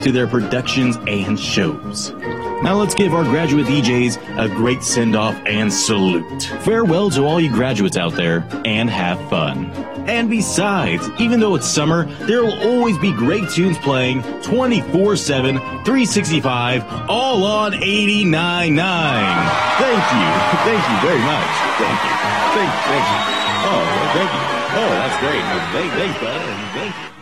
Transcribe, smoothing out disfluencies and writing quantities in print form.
to their productions and shows. Now let's give our graduate DJs a great send-off and salute. Farewell to all you graduates out there, and have fun. And besides, even though it's summer, there will always be great tunes playing 24/7, 365, all on 89.9. Thank you. Thank you very much. Thank you. Thank you. Oh, thank you. Oh, that's great. Thanks, bud. Thank you.